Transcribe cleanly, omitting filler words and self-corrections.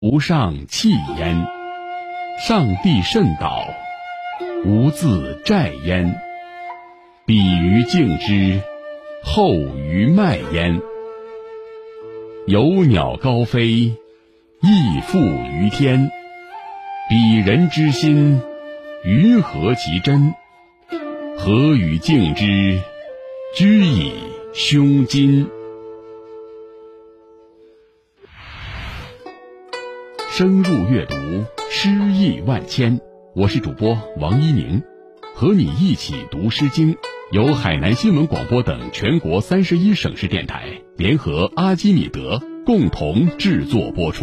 无上弃焉，上帝甚导，无自寨焉。彼于敬之，后于迈焉。有鸟高飞，亦复于天。彼人之心，于何其真？何与敬之，居以胸襟。深入阅读，诗意万千。我是主播王一宁，和你一起读《诗经》，由海南新闻广播等全国31省市电台联合阿基米德共同制作播出。